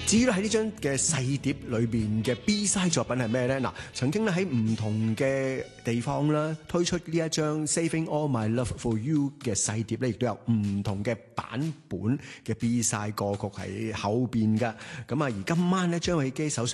至於喺呢張嘅細碟裏邊嘅 B-side 作品係咩呢？嗱，曾經咧喺唔同嘅地方啦推出呢一張 Saving All My Love For You 嘅細碟咧，亦都有唔同嘅版本嘅 B-side 歌曲喺後邊㗎。咁啊，而今晚咧張偉基手上